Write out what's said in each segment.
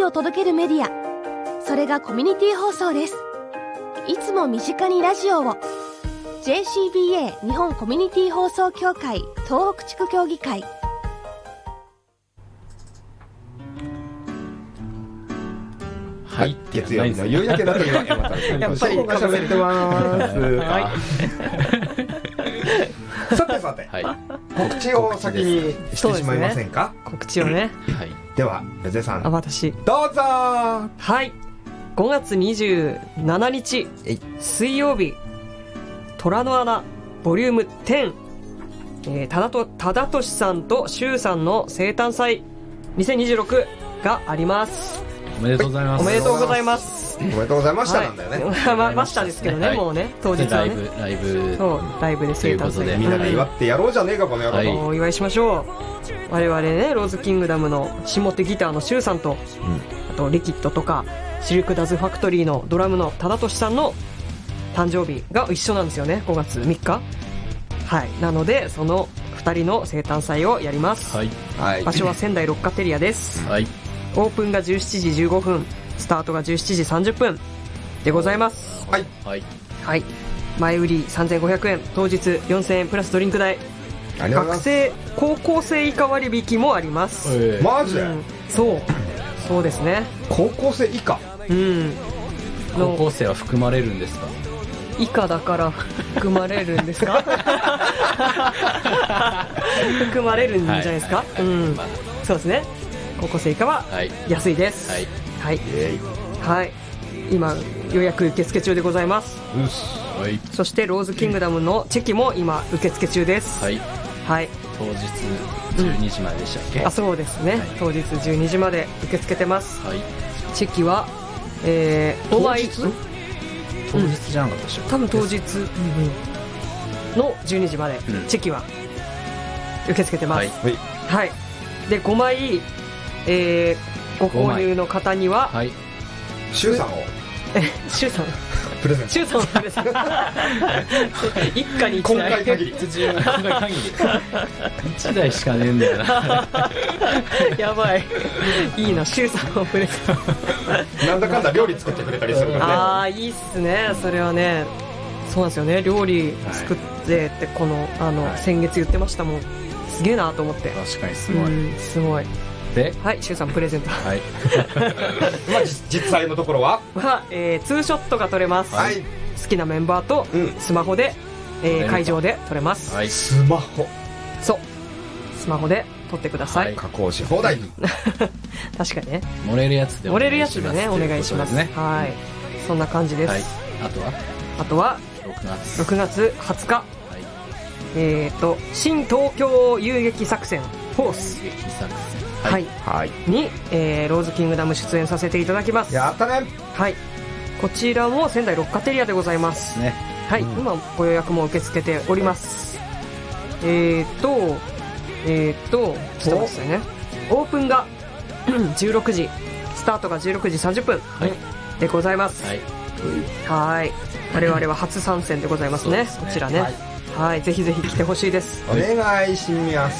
を届けるメディア、それがコミュニティ放送です。いつも身近にラジオを。 JCBA 日本コミュニティ放送協会東北地区協議会。 はい、月曜日の夕焼けだというやっぱり喋ってますさて、はい、告知を先にしてしまいませんか？ 告知をね、 はい、ではレゼさん、 私どうぞ。 はい、5月27日水曜日、虎の穴ボリューム10、ただとしさんとしゅうさんの生誕祭2026があります。 おめでとうございます。 おめでとうございます。 おめでとうございましたなんだよね。 ましたですけどね、はい、もうね、当日はね、 ライブで生誕祭みんなで祝ってやろうじゃねえかこの野郎、はい、 お祝いしましょう。我々ね、ローズキングダムの下手ギターのシュウさんと、あとリキッドとかシルクダズファクトリーのドラムの忠俊さんの誕生日が一緒なんですよね、5月3日。はい、なのでその2人の生誕祭をやります。はい、場所は仙台ロッカテリアです。はい、オープンが17時15分、スタートが17時30分でございます。はい、はいはい、前売り3500円、当日4000円プラスドリンク代、学生高校生以下割引もあります。 マジで、 そうですね、 高校生以下、 高校生は含まれるんですか？ 以下だから含まれるんですか？含まれるんじゃないですか、そうですね、高校生以下は安いです。はい、はい、今予約受付中でございます。はい、そしてローズキングダムのチェキも今受付中です。はい、はい、当日 12時まででしたっけ？ そうですね、はい、当日12時まで受け付けてます。はい、チェキは、5枚当日じゃなかったでしょ、 多分当日の12時までチェキは受け付けてます。はい、はい、で5枚、ご購入の方にはシュウさんをシュウさんプレゼント、 シュウさんをプレゼント一家に1台、 今回限り 1台しかねえんだよなやばい、いいな、シュウさんをプレゼントなんだかんだ料理作ってくれたりするからね。 ああ、いいっすね、それはね。そうなんですよね、料理作ってってこの先月言ってましたもん。すげえなと思って。 確かにすごい、 すごい。 で、 はい、シュウさんプレゼント。はい。 まあ実際のところは、 ツーショットが撮れます。はい。好きなメンバーとスマホで、会場で撮れます。 はい。スマホ。 そう。スマホで撮ってください。 加工し放題。 確かにね。 盛れるやつで。 盛れるやつでね、お願いします。はい。そんな感じです。はい。あとは6月20日。新東京遊撃作戦フォース。はい、はい、に、ローズキングダム出演させていただきます。 やったね。 はい、こちらも仙台ロッカテリアでございますね。はい、今ご予約も受け付けております。ちょっと待ってね。オープンが16時、スタートが16時30分でございます。はい、はい、我々は初参戦でございますね。こちらね、はい、ぜひぜひ来てほしいです。 お願いします。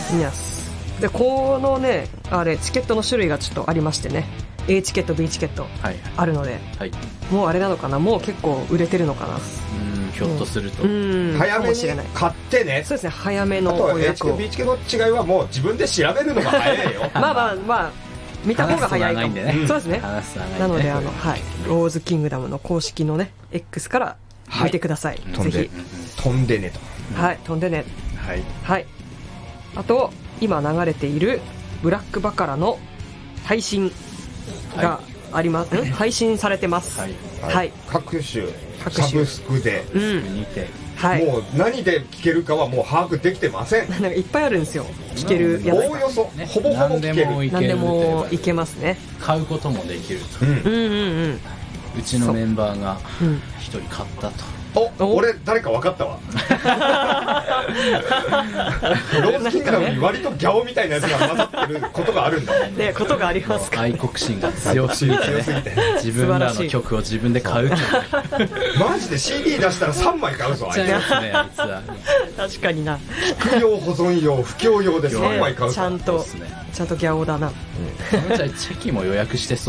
でこのね、あれチケットの種類がちょっとありましてね、 A チケット B チケットあるので、はい、もうあれなのかな、もう結構売れてるのかな、 ひょっとすると早めに買ってね。 そうですね、早めのご予約を。 あとは A チケット B チケットの違いはもう自分で調べるのが早いよまあ見た方が早いかも。そうですね、なのではい、ローズキングダムの公式のね X から見てください。ぜひ飛んでねと。はい、 飛んでね。はい、はい、あと今流れているブラックバカラの配信があります、配信されてます。はい、はい、 各種サブスクで、はい、もう何で聴けるかはもう把握できてません。 なんかいっぱいあるんですよ、聴けるやつが。 おおよそ、ほぼほぼ聴ける。 何でもいけますね。 買うこともできると。うちのメンバーが一人買ったと。 俺誰か分かったわローズキングダムに割とギャオみたいなやつが混ざってることがあるんだね。ことがありますか。 愛国心が強すぎて自分らの曲を自分で買うマジで CD 出したら3枚買うぞあいつは。 確かにな。 聞く用保存用不況用で3枚買うぞ。 ちゃんとギャオだな。 チェキも予約してそう